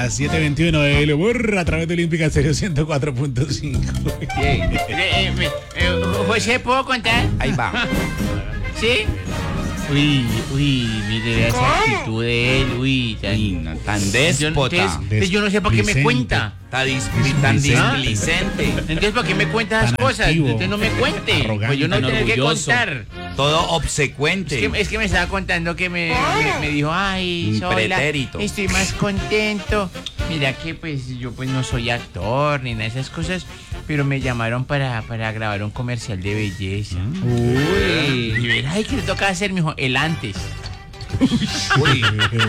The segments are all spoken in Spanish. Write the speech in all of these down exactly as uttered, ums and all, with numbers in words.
las siete veintiuno del humor a través de Olímpica Estéreo ciento cuatro punto cinco. Eh, eh, eh, José, ¿puedo contar? Ahí va. ¿Sí? Uy, uy, mire esa actitud de él, uy. Tan, Uy, no, tan déspota. Yo, entonces, yo no sé por qué me cuenta. Está dis- tan displicente. Entonces, ¿por qué me cuenta esas Tan cosas? activo, Entonces no me cuente. arrogante, Pues yo no tan tengo que orgulloso. contar. Todo Es obsecuente. que, es que me estaba contando que me, me, me dijo, ay, Sola, Pretérito. estoy más contento. Mira que pues yo pues no soy actor ni nada de esas cosas, pero me llamaron para, para grabar un comercial de belleza. Uy. Y verá, ay, ¿qué le toca hacer, mijo? El antes. Uy. Oye,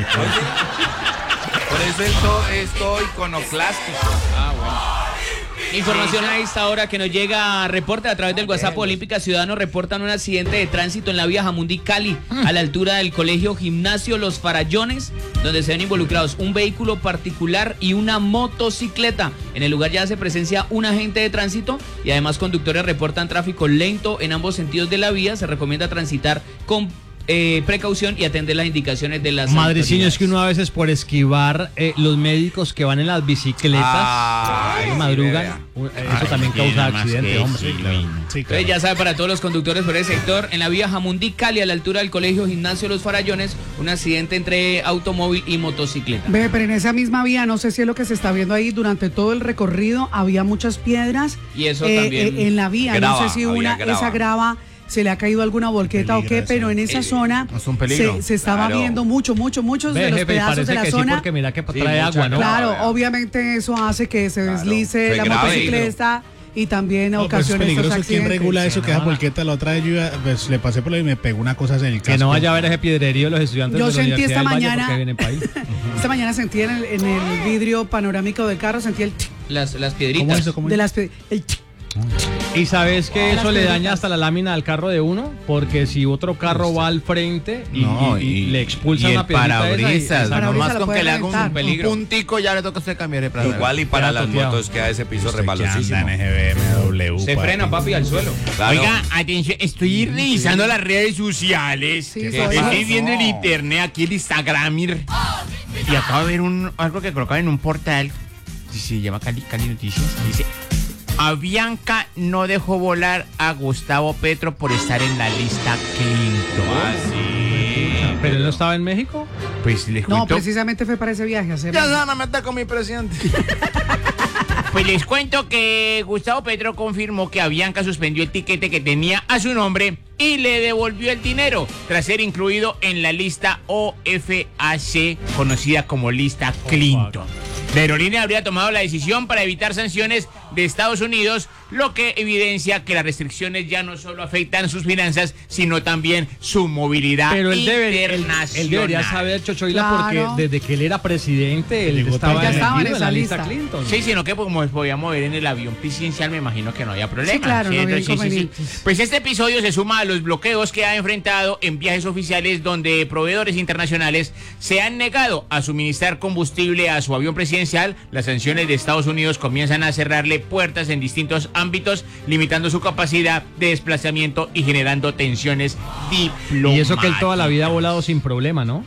por eso esto es todo iconoclástico. Ah, bueno. Información a esta hora que nos llega, reporte a través del WhatsApp. Olímpica Ciudadanos reportan un accidente de tránsito en la vía Jamundí Cali, a la altura del colegio gimnasio Los Farallones, donde se ven involucrados un vehículo particular y una motocicleta. En el lugar ya hace presencia un agente de tránsito y además conductores reportan tráfico lento en ambos sentidos de la vía. Se recomienda transitar con Eh, precaución y atender las indicaciones de las Madreciño, autoridades. es que uno a veces por esquivar eh, los médicos que van en las bicicletas Ay, que sí, madrugan, vea. uh, eso también causa accidente, hombre. Sí, claro. Sí, Entonces claro. ya sabe, para todos los conductores por ese sector, en la vía Jamundí Cali, a la altura del colegio gimnasio Los Farallones, un accidente entre automóvil y motocicleta. Ve, pero en esa misma vía, no sé si es lo que se está viendo ahí, durante todo el recorrido había muchas piedras. Y eso eh, también. eh, en la vía, Grava, no sé si había una, grava. esa grava se le ha caído alguna volqueta o Peligro qué, eso. pero en esa Eh, zona es un peligro. se, se estaba Claro. viendo mucho, mucho, muchos Ve, de los jefe, pedazos parece de la que sí, zona. porque mira que Sí, trae mucha agua, ¿no? grava. Claro, vea. obviamente eso hace que se Claro, deslice se la grave. motocicleta y también No, pues es ocasiona estos peligroso. ¿Quién accidentes. regula eso? Que Que esa no. volqueta la otra vez yo iba, pues, le pasé por ahí y me pegó una cosa en el casco. Que no vaya a ver ese piedrerío de los estudiantes Yo de la sentí Universidad esta del Valle, mañana- porque vienen para ahí. Esta mañana sentí en el, en el vidrio panorámico del carro, sentí el tic Las, las ¿Cómo piedritas. es eso? ¿Cómo de es? las pe- el tic. Y sabes que Las eso le piedritas. daña hasta la lámina al carro de uno, porque si otro carro va al frente y, No, y- y y- le expulsa y una el piedrita esa y- parabrisas, esa- parabrisas nomás lo con puede que le haga un, reventar. un puntico ya le toca a usted cambiar de plano. Igual y para Queda las toteado. motos queda ese piso Usted que resbalosísimo. anda en ese B M W. Se papi. frena, papi, al suelo. Claro. Oiga, atención, estoy revisando las redes sociales. Sí, Que soy- estoy viendo No. el internet, aquí el Instagram. mir. Y acabo de ver un, algo que colocaron en un portal. Se llama Cali, Cali Noticias. Dice: Avianca no dejó volar a Gustavo Petro por estar en la lista Clinton. Ah, sí. ¿Pero él no estaba en México? Pues les No, cuento. precisamente fue para ese viaje. a hacer- Ya se van a meter con mi presidente. Pues les cuento que Gustavo Petro confirmó que Avianca suspendió el tiquete que tenía a su nombre y le devolvió el dinero tras ser incluido en la lista O F A C, conocida como lista Clinton. La aerolínea habría tomado la decisión para evitar sanciones de Estados Unidos, lo que evidencia que las restricciones ya no solo afectan sus finanzas, sino también su movilidad Pero él, debe, él, internacional. él debería saber, Chochoila, Claro. porque desde que él era presidente, él Llegó estaba, tarde. Ya estaba en metido esa lista lista. Clinton. Sí, sino que pues, como podía mover en el avión presidencial, me imagino que no había problema. Sí, claro, no había entonces, sí, sí, sí. inconvenientes. Pues este episodio se suma a los bloqueos que ha enfrentado en viajes oficiales donde proveedores internacionales se han negado a suministrar combustible a su avión presidencial. Las sanciones de Estados Unidos comienzan a cerrarle puertas en distintos ámbitos, limitando su capacidad de desplazamiento y generando tensiones diplomáticas. Y eso que él toda la vida ha volado sin problema, ¿no?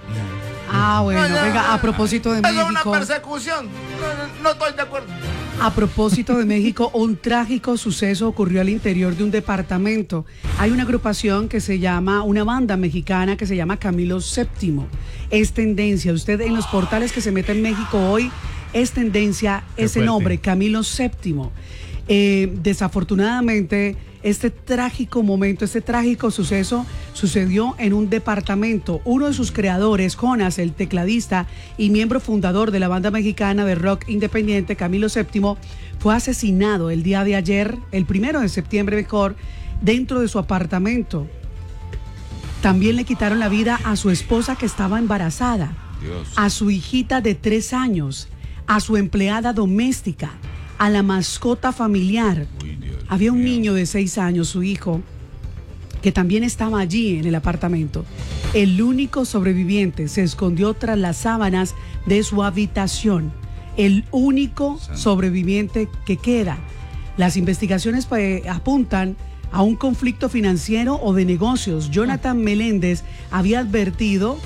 Ah, bueno, venga, a propósito de Eso es una México, persecución. No, no, no estoy de acuerdo. a propósito de México, un trágico suceso ocurrió al interior de un departamento. Hay una agrupación que se llama, una banda mexicana que se llama Camilo séptimo. Es tendencia, usted en los portales que se mete en México hoy, es tendencia Qué ese fuerte. nombre, Camilo séptimo. Eh, desafortunadamente, este trágico momento, este trágico suceso sucedió en un departamento. Uno de sus creadores, Jonas, el tecladista y miembro fundador de la banda mexicana de rock independiente Camilo séptimo, fue asesinado el día de ayer, el primero de septiembre mejor, dentro de su apartamento. También le quitaron la vida a su esposa que estaba embarazada, Dios. a su hijita de tres años, a su empleada doméstica, a la mascota familiar. Uy, Dios Había un mío. niño de seis años, su hijo, que también estaba allí en el apartamento. El único sobreviviente se escondió tras las sábanas de su habitación. El único Santo. sobreviviente que queda. Las investigaciones pues, apuntan a un conflicto financiero o de negocios. Jonathan Meléndez había advertido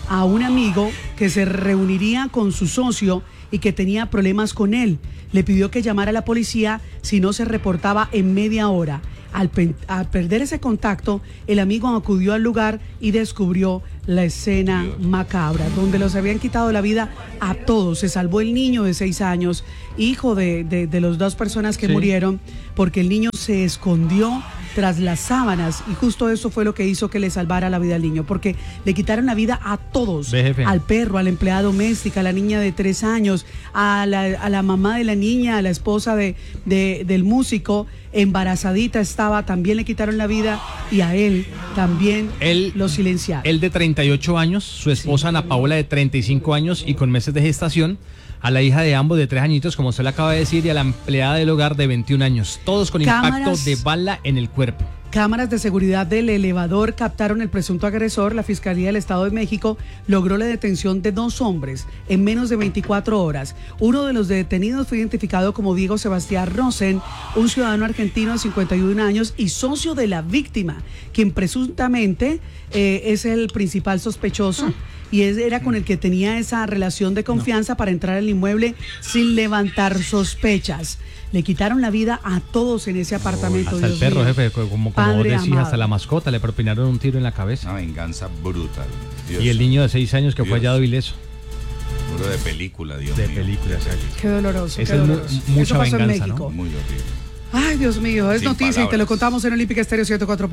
a un amigo que se reuniría con su socio y que tenía problemas con él. Le pidió que llamara a la policía si no se reportaba en media hora. Al, pe- al perder ese contacto, el amigo acudió al lugar y descubrió la escena Dios. macabra, donde los habían quitado la vida a todos. Se salvó el niño de seis años, hijo de, de, de las dos personas que Sí. murieron, porque el niño se escondió tras las sábanas y justo eso fue lo que hizo que le salvara la vida al niño, porque le quitaron la vida a todos, Ve, jefe. al perro, a la empleada doméstica, a la niña de tres años, a la, a la mamá de la niña, a la esposa de, de- del músico, embarazadita estaba, también le quitaron la vida y a él también Él- lo silenciaron. Él de treinta y ocho años, su esposa Ana Paola de treinta y cinco años y con meses de gestación, a la hija de ambos de tres añitos, como usted le acaba de decir, y a la empleada del hogar de veintiún años, todos con Cámaras- impacto de bala en el cuerpo. Cámaras de seguridad del elevador captaron el presunto agresor. La Fiscalía del Estado de México logró la detención de dos hombres en menos de veinticuatro horas. Uno de los detenidos fue identificado como Diego Sebastián Rosen, un ciudadano argentino de cincuenta y un años y socio de la víctima, quien presuntamente eh, es el principal sospechoso. Y es- era con el que tenía esa relación de confianza para entrar al inmueble sin levantar sospechas. Le quitaron la vida a todos en ese apartamento. Hasta el Dios perro, mío. jefe, como, como Padre vos decís, amado. hasta la mascota, le propinaron un tiro en la cabeza. Una venganza brutal. Dios. Y el niño de seis años que fue Dios. hallado ileso. Puro de película, Dios De mío. película, exacto. Qué doloroso. Esa qué es mu- doloroso. mucha Eso pasó en venganza, ¿no? México. Muy horrible. Ay, Dios mío, es Sin noticia y te lo palabras. contamos en Olímpica Estéreo ciento cuatro.